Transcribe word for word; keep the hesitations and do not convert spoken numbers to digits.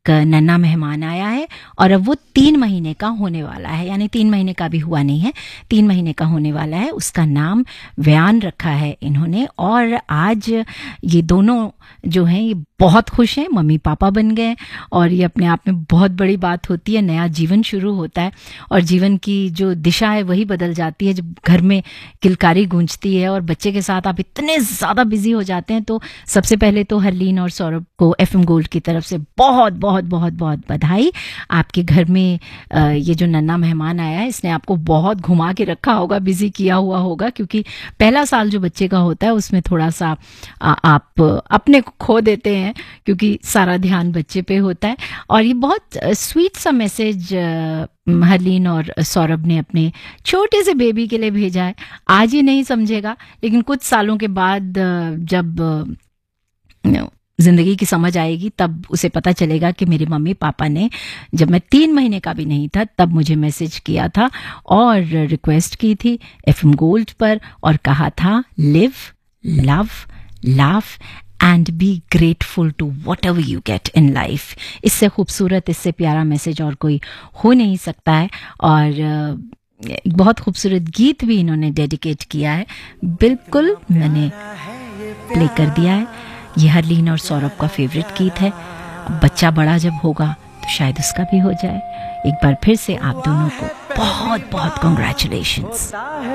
एक नन्हा मेहमान आया है और अब वो तीन महीने का होने वाला है, यानी तीन महीने का भी हुआ नहीं है, तीन महीने का होने वाला है। उसका नाम व्यान रखा है इन्होंने। और आज ये दोनों जो हैं ये बहुत खुश हैं, मम्मी पापा बन गए और ये अपने आप में बहुत बड़ी बात होती है। नया जीवन शुरू होता है और जीवन की जो दिशा है वही बदल जाती है जब घर में किलकारी गूंजती है और बच्चे के साथ आप इतने ज़्यादा बिजी हो जाते हैं। तो सबसे पहले तो हरलीन और सौरभ को एफएम गोल्ड की तरफ से बहुत बहुत बहुत बहुत बधाई। आपके घर में ये जो नन्हा मेहमान आया है इसने आपको बहुत घुमा के रखा होगा, बिजी किया हुआ होगा, क्योंकि पहला साल जो बच्चे का होता है उसमें थोड़ा सा आप अपने को खो देते हैं क्योंकि सारा ध्यान बच्चे पे होता है। और ये बहुत स्वीट सा मैसेज हरलीन और सौरभ ने अपने छोटे से बेबी के लिए भेजा है। आज ही नहीं समझेगा, लेकिन कुछ सालों के बाद जब जिंदगी की समझ आएगी तब उसे पता चलेगा कि मेरे मम्मी पापा ने जब मैं तीन महीने का भी नहीं था तब मुझे मैसेज किया था और रिक्वेस्ट की थी एफएम गोल्ड पर और कहा था live, love, laugh and be grateful to what ever you get in life. इससे खूबसूरत, इससे प्यारा मैसेज और कोई हो नहीं सकता है। और बहुत खूबसूरत गीत भी इन्होंने डेडिकेट किया है, बिल्कुल मैंने प्ले कर दिया है। ये हरलीन और सौरभ का फेवरेट गीत है। बच्चा बड़ा जब होगा तो शायद उसका भी हो जाए। एक बार फिर से आप दोनों को बहुत बहुत कॉन्ग्रेचुलेशंस।